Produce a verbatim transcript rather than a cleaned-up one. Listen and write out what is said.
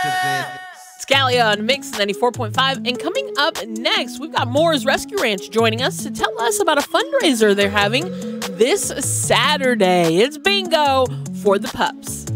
Scalia on Mix ninety-four point five. And coming up next, we've got Moore's Rescue Ranch joining us to tell us about a fundraiser they're having this Saturday. It's bingo for the pups.